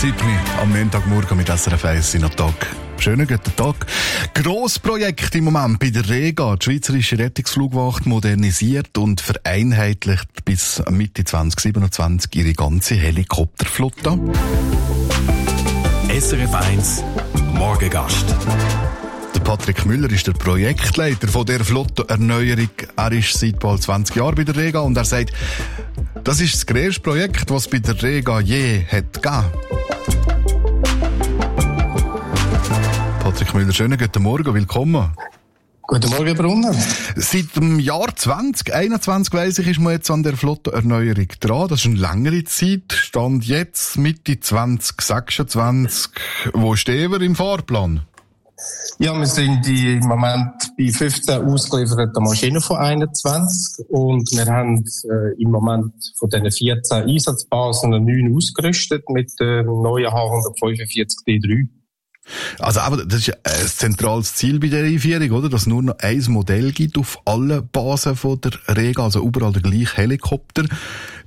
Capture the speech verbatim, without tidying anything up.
Sydney am Montagmorgen mit S R F eins in Tag. Schönen guten Tag. Grossprojekt im Moment bei der Rega. Die Schweizerische Rettungsflugwacht modernisiert und vereinheitlicht bis Mitte zwanzig siebenundzwanzig ihre ganze Helikopterflotte. S R F eins Morgengast. Der Patrick Müller ist der Projektleiter von der Flottenerneuerung. Er ist seit bald zwanzig Jahren bei der Rega und er sagt, das ist das grösste Projekt, das es bei der Rega je hat gegeben. Patrick Müller, schönen guten Morgen, willkommen. Guten Morgen, Brunner. Seit dem Jahr zwanzig einundzwanzig, weiss ich, ist man jetzt an der Flottenerneuerung dran. Das ist eine längere Zeit. Stand jetzt Mitte zwanzig sechsundzwanzig. Wo stehen wir im Fahrplan? Ja, wir sind im Moment bei fünfzehn ausgelieferten Maschinen von einundzwanzig und wir haben äh, im Moment von diesen vierzehn Einsatzbasen neun ausgerüstet mit dem neuen H hundertfünfundvierzig D drei. Also aber das ist ein zentrales Ziel bei der Einführung, oder? Dass es nur noch ein Modell gibt auf allen Basen von der Rega, also überall der gleiche Helikopter.